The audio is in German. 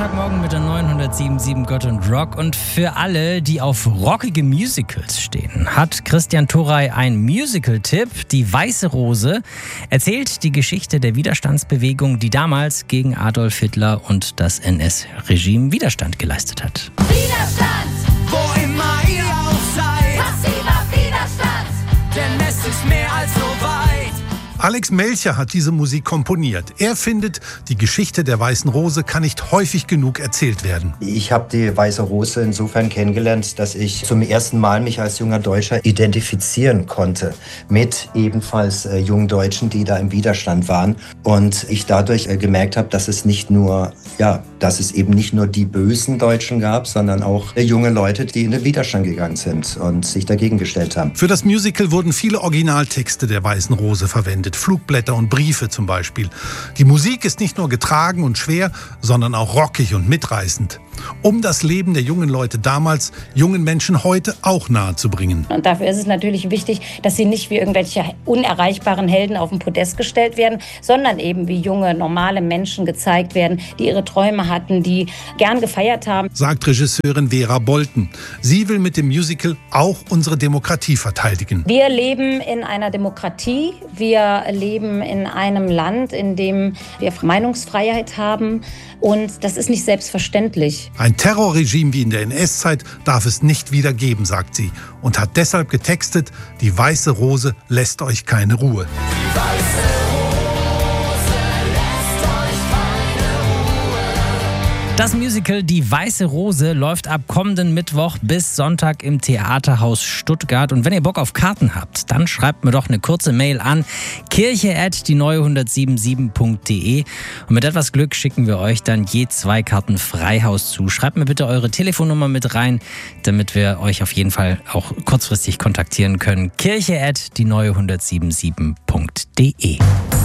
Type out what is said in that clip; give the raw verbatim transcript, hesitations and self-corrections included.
Sonntagmorgen mit der neunhundertsieben Komma sieben Gott und Rock. Und für alle, die auf rockige Musicals stehen, hat Christian Thoray einen Musical-Tipp. Die Weiße Rose erzählt die Geschichte der Widerstandsbewegung, die damals gegen Adolf Hitler und das N S-Regime Widerstand geleistet hat. Widerstand, wo immer ihr auch seid. Passiver Widerstand, denn es ist mehr als so weit. Alex Melcher hat diese Musik komponiert. Er findet, die Geschichte der Weißen Rose kann nicht häufig genug erzählt werden. Ich habe die Weiße Rose insofern kennengelernt, dass ich zum ersten Mal mich als junger Deutscher identifizieren konnte mit ebenfalls äh, jungen Deutschen, die da im Widerstand waren. Und ich dadurch äh, gemerkt habe, dass es nicht nur, ja, dass es eben nicht nur die bösen Deutschen gab, sondern auch äh, junge Leute, die in den Widerstand gegangen sind und sich dagegen gestellt haben. Für das Musical wurden viele Originaltexte der Weißen Rose verwendet. Flugblätter und Briefe zum Beispiel. Die Musik ist nicht nur getragen und schwer, sondern auch rockig und mitreißend. Um das Leben der jungen Leute damals, jungen Menschen heute auch nahezubringen. Und dafür ist es natürlich wichtig, dass sie nicht wie irgendwelche unerreichbaren Helden auf den Podest gestellt werden, sondern eben wie junge, normale Menschen gezeigt werden, die ihre Träume hatten, die gern gefeiert haben. Sagt Regisseurin Vera Bolten. Sie will mit dem Musical auch unsere Demokratie verteidigen. Wir leben in einer Demokratie. Wir leben in einem Land, in dem wir Meinungsfreiheit haben. Und das ist nicht selbstverständlich. Ein Terrorregime wie in der N S-Zeit darf es nicht wieder geben, sagt sie. Und hat deshalb getextet, die Weiße Rose lässt euch keine Ruhe. Die Weiße Rose lässt euch keine Ruhe. Das Musical Die Weiße Rose läuft ab kommenden Mittwoch bis Sonntag im Theaterhaus Stuttgart. Und wenn ihr Bock auf Karten habt, dann schreibt mir doch eine kurze Mail an kirche at die neue hundertsiebenundsieben punkt de. Und mit etwas Glück schicken wir euch dann je zwei Karten Freihaus zu. Schreibt mir bitte eure Telefonnummer mit rein, damit wir euch auf jeden Fall auch kurzfristig kontaktieren können. kirche at die neue hundertsiebenundsieben punkt de.